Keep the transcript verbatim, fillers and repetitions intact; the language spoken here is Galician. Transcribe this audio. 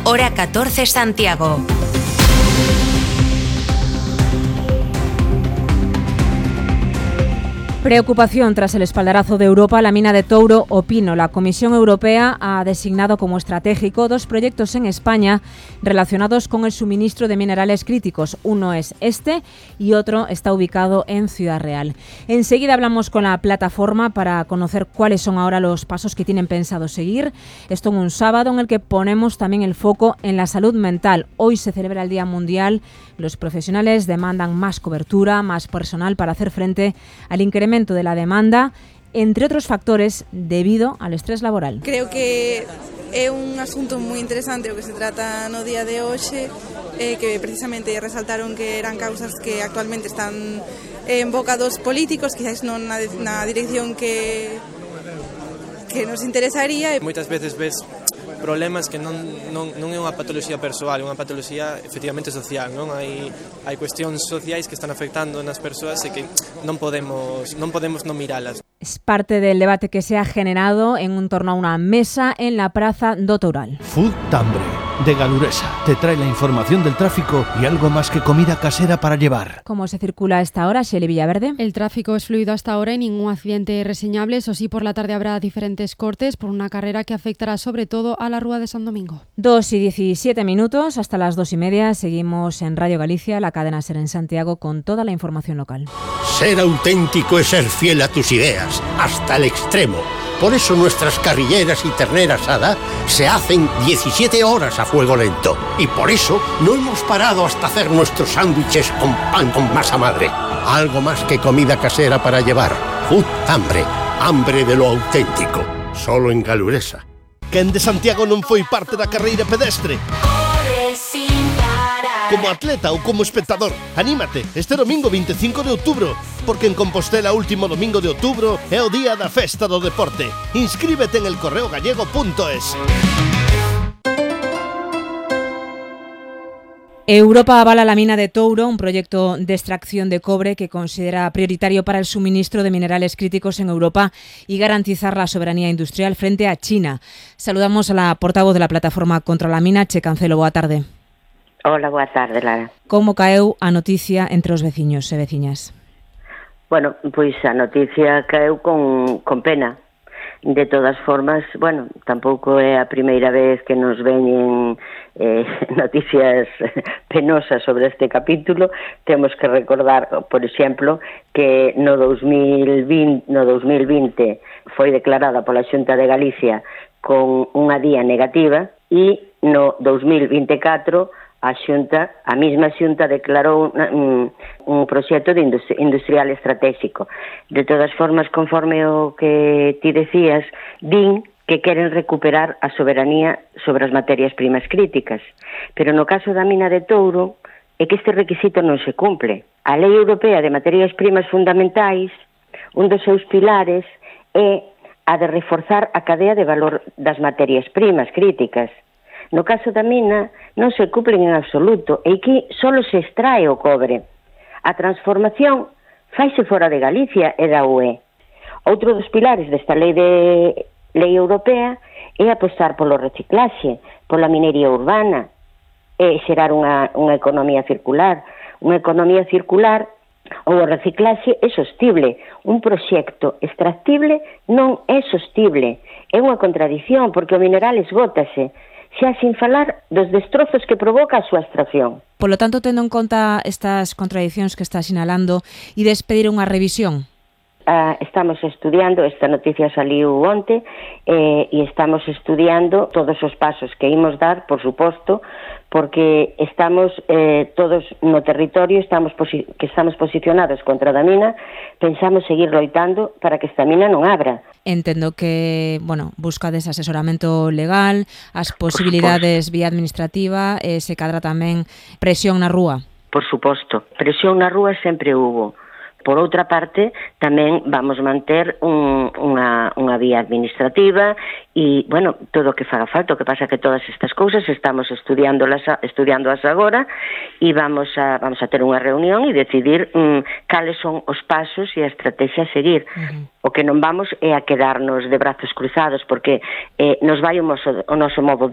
hora catorce Santiago. Preocupación tras el espaldarazo de Europa a la mina de Touro o Pino. La Comisión Europea ha designado como estratégico dos proyectos en España relacionados con el suministro de minerales críticos. Uno es este y otro está ubicado en Ciudad Real. Enseguida hablamos con la plataforma para conocer cuáles son ahora los pasos que tienen pensado seguir. Esto en un sábado en el que ponemos también el foco en la salud mental. Hoy se celebra el Día Mundial. Los profesionales demandan más cobertura, más personal para hacer frente al incremento de la demanda, entre otros factores, debido al estrés laboral. Creo que é un asunto moi interesante o que se trata no día de hoxe, eh, que precisamente resaltaron que eran causas que actualmente están en boca dos políticos, quizás non na, na dirección que que nos interesaría. Moitas veces ves problemas que non, non, non é unha patoloxía persoal, é unha patoloxía efectivamente social, non? Hai, hai cuestións sociais que están afectando nas persoas e que non podemos non podemos non miralas. Es parte del debate que se ha generado en un torno a una mesa en la Praza do Toural. Food Tambre, de Galuresa, te trae la información del tráfico y algo más que comida casera para llevar. ¿Cómo se circula a esta hora, Shelley Villaverde? El tráfico es fluido hasta ahora y ningún accidente reseñable. Eso sí, por la tarde habrá diferentes cortes por una carrera que afectará sobre todo a la Rúa de San Domingo. Dos y diecisiete minutos, hasta las dos y media. Seguimos en Radio Galicia, la cadena SER en Santiago, con toda la información local. Ser auténtico es ser fiel a tus ideas, hasta el extremo. Por eso nuestras carrilleras y ternera asada se hacen diecisiete horas a fuego lento. Y por eso no hemos parado hasta hacer nuestros sándwiches con pan con masa madre. Algo más que comida casera para llevar. Food Hambre, hambre de lo auténtico. Solo en Galuresa. Quen de Santiago non foi parte da carreira pedestre? Como atleta ou como espectador, anímate este domingo veinticinco de outubro, porque en Compostela último domingo de outubro é o día da festa do deporte. Inscríbete en el correo gallego punto es. Europa avala la mina de Touro, un proyecto de extracción de cobre que considera prioritario para el suministro de minerales críticos en Europa y garantizar la soberanía industrial frente a China. Saludamos a la portavoz de la plataforma contra la mina, Che Cancelo. Boa tarde. Hola, boa tarde, Lara. Como caeu a noticia entre os veciños e veciñas? Bueno, pois a noticia caeu con, con pena. De todas formas, bueno, tampouco é a primeira vez que nos veñen eh, noticias penosas sobre este capítulo. Temos que recordar, por exemplo, que no dos mil vinte, no dos mil vinte foi declarada pola Xunta de Galicia con unha día negativa e no dos mil vinte e catro a Xunta, a mesma Xunta declarou un, un proxecto de industri- industrial estratégico. De todas formas, conforme o que ti decías, din que queren recuperar a soberanía sobre as materias primas críticas. Pero no caso da mina de Touro, é que este requisito non se cumple. A Lei Europea de Materias Primas Fundamentais, un dos seus pilares é a de reforzar a cadea de valor das materias primas críticas. No caso da mina non se cumplen en absoluto e aquí só se extrae o cobre. A transformación faise fora de Galicia e da U E. Outro dos pilares desta lei de lei europea é apostar polo reciclaxe, pola minería urbana e xerar unha, unha economía circular. Unha economía circular ou o reciclaxe é sostible. Un proxecto extractible non é sostible. É unha contradición porque o mineral esgótase, xa sin falar dos destrozos que provoca a súa extracción. Por lo tanto, tendo en conta estas contradicións que está sinalando, e despedir unha revisión? Uh, estamos estudiando, esta noticia saliu onte, eh, e estamos estudiando todos os pasos que imos dar, por suposto, porque estamos eh, todos no territorio, estamos posi- que estamos posicionados contra a mina, pensamos seguir loitando para que esta mina non abra. Entendo que, bueno, buscades asesoramento legal, as posibilidades vía administrativa, e se cadra tamén presión na rúa. Por suposto, presión na rúa sempre hubo. Por outra parte, tamén vamos manter un, unha, unha vía administrativa e, bueno, todo o que faga falta. O que pasa que todas estas cousas estamos estudiándolas, estudiándoas agora e vamos a, vamos a ter unha reunión e decidir um, cales son os pasos e a estrategia a seguir. Uh-huh. O que non vamos é a quedarnos de brazos cruzados porque eh, nos vai o, moso, o noso modo